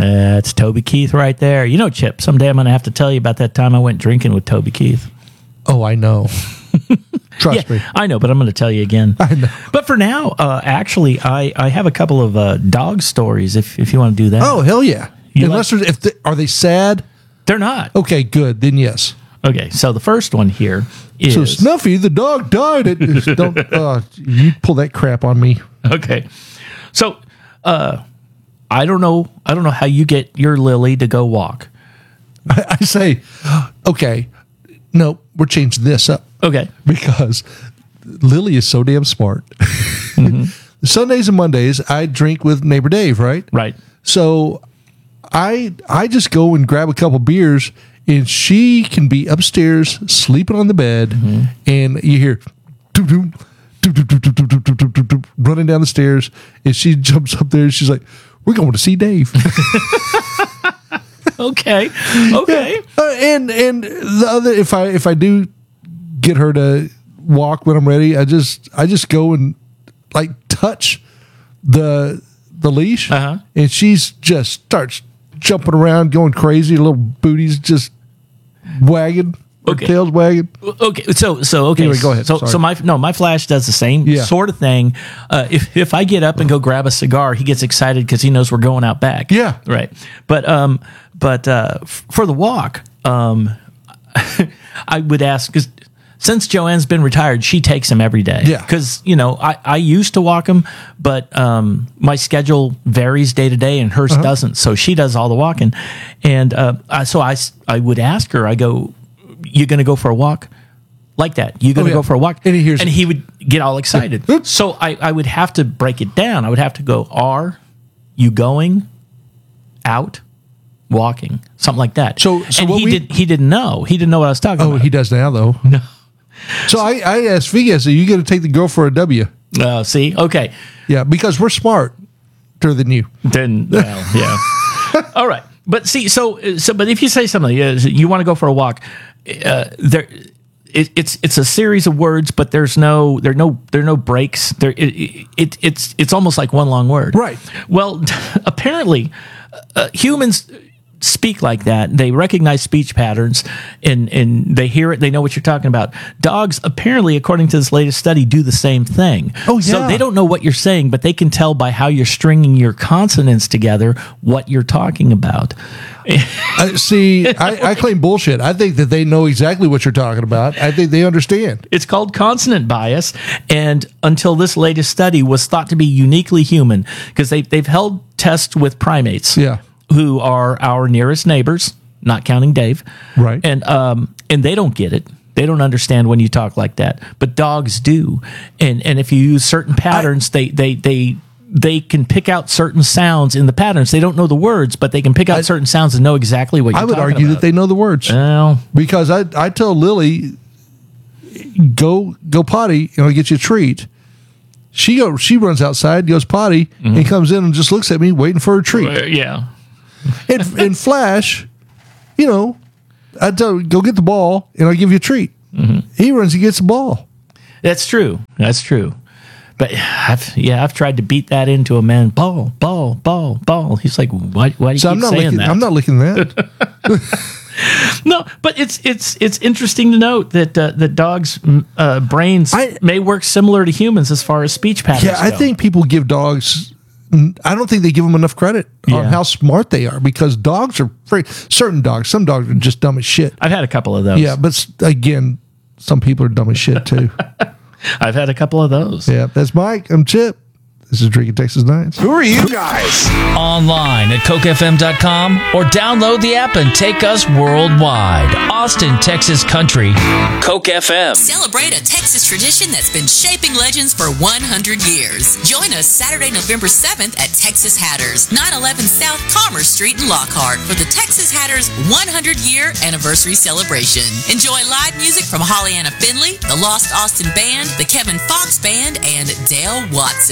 That's Toby Keith right there. You know, Chip, someday I'm going to have to tell you about that time I went drinking with Toby Keith. Oh, I know. Trust me. I know, but I'm going to tell you again. I know. But for now, actually, I have a couple of dog stories if you want to do that. Oh, hell yeah. Are they sad? They're not. Okay, good. Then yes. Okay, so the first one here is... So Snuffy, the dog died. Don't you pull that crap on me. Okay. So, I don't know how you get your Lily to go walk. I say, okay, no, we're changing this up. Okay. Because Lily is so damn smart. Mm-hmm. Sundays and Mondays, I drink with neighbor Dave, right? Right. So I just go and grab a couple beers, and she can be upstairs sleeping on the bed, and you hear doop, doop, doop, doop, doop, doop, doop, doop, doop, doop, running down the stairs, and she jumps up there, and she's like, "We're going to see Dave." Okay. And the other, if I do get her to walk when I'm ready, I just go and like touch the leash, and she's just starts jumping around, going crazy. Her little booty's just wagging. Her tail's wagging. Okay, so okay. Anyway, go ahead. So my Flash does the same sort of thing. If I get up and go grab a cigar, he gets excited because he knows we're going out back. Yeah, right. But for the walk, I would ask, because since Joanne's been retired, she takes him every day. Yeah, because I used to walk him, but my schedule varies day to day, and hers doesn't. So she does all the walking, and so I would ask her. I go, "You going to go for a walk?" Like that. You going to go for a walk? And he would get all excited. Yeah. So I would have to break it down. I would have to go, "Are you going out? Walking?" Something like that. So and he didn't know. He didn't know what I was talking about. Oh, he does now, though. No. So I asked Vicky, I said, "You going to take the girl for a W?" See? Okay. Yeah, because we're smarter than you. Then, well, yeah. All right. But see, but if you say something, you want to go for a walk, it's a series of words, but there are no breaks. It's almost like one long word. Right. Well, apparently, humans speak like that. They recognize speech patterns, and they hear it. They know what you're talking about. Dogs, apparently, according to this latest study, do the same thing. Oh, yeah. So they don't know what you're saying, but they can tell by how you're stringing your consonants together what you're talking about. I claim bullshit. I think that they know exactly what you're talking about. I think they understand. It's called consonant bias, and until this latest study was thought to be uniquely human, because they've held tests with primates. Yeah. Who are our nearest neighbors, not counting Dave. Right. And they don't get it. They don't understand when you talk like that. But dogs do. And if you use certain patterns, they can pick out certain sounds in the patterns. They don't know the words, but they can pick out certain sounds and know exactly what you're talking about. I would argue that they know the words. Well, because I tell Lily, go potty, and I'll get you a treat. She runs outside, goes potty, and comes in and just looks at me waiting for a treat. Yeah. And Flash, I tell him, go get the ball, and I'll give you a treat. Mm-hmm. He runs and gets the ball. That's true. But I've tried to beat that into a man. Ball. He's like, why do you keep saying that? I'm not licking that. No, but it's interesting to note that that dogs' brains may work similar to humans as far as speech patterns go. I think people give dogs... I don't think they give them enough credit on how smart they are, because dogs are certain dogs. Some dogs are just dumb as shit. I've had a couple of those. Yeah, but again, some people are dumb as shit too. I've had a couple of those. Yeah, that's Mike. I'm Chip. This is Drinking Texas Nights. Who are you guys? Online at cokefm.com or download the app and take us worldwide. Austin, Texas Country. Coke FM. Celebrate a Texas tradition that's been shaping legends for 100 years. Join us Saturday, November 7th at Texas Hatters, 911 South Commerce Street in Lockhart for the Texas Hatters 100-year anniversary celebration. Enjoy live music from Holly Anna Finley, the Lost Austin Band, the Kevin Fox Band, and Dale Watson.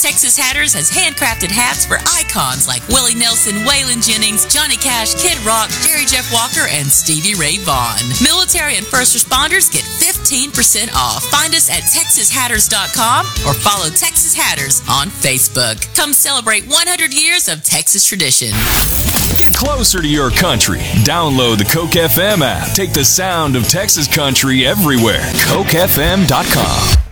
Texas Hatters has handcrafted hats for icons like Willie Nelson, Waylon Jennings, Johnny Cash, Kid Rock, Jerry Jeff Walker, and Stevie Ray Vaughan. Military and first responders get 15% off. Find us at TexasHatters.com or follow Texas Hatters on Facebook. Come celebrate 100 years of Texas tradition. Get closer to your country. Download the Coke FM app. Take the sound of Texas country everywhere. CokeFM.com.